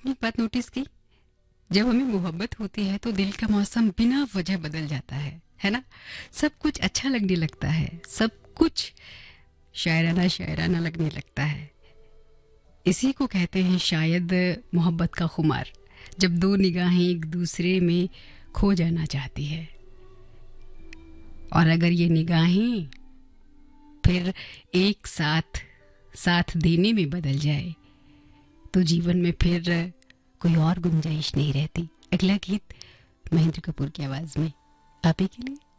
आपने एक बात नोटिस की? जब हमें मोहब्बत होती है तो दिल का मौसम बिना वजह बदल जाता है ना? सब कुछ अच्छा लगने लगता है, सब कुछ शायराना शायराना लगने लगता है। इसी को कहते हैं शायद मोहब्बत का खुमार, जब दो निगाहें एक दूसरे में खो जाना चाहती है। और अगर ये निगाहें फिर एक साथ साथ देने में बदल जाए तो जीवन में फिर कोई और गुंजाइश नहीं रहती। अगला गीत महेंद्र कपूर की आवाज में आप ही के लिए।